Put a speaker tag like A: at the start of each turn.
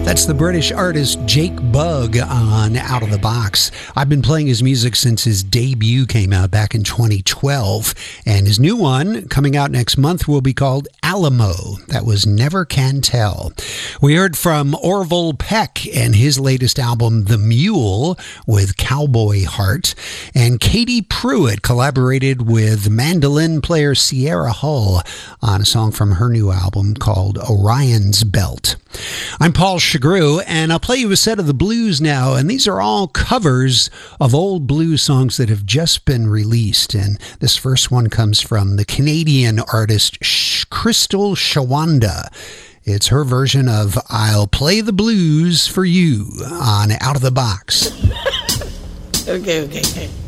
A: That's the British artist Jake Bugg on Out of the Box. I've been playing his music since his debut came out back in 2012, and his new one coming out next month will be called Alamo. That was Never Can Tell. We heard from Orville Peck and his latest album, The Mule, with Cowboy Heart, and Katie Pruitt collaborated with mandolin player Sierra Hull on a song from her new album called Orion's Belt. I'm Paul Chagru, and I'll play you a set of the blues now, and these are all covers of old blues songs that have just been released, and this first one comes from the Canadian artist Crystal Shawanda. It's her version of I'll Play the Blues for You on Out of the Box.
B: Okay.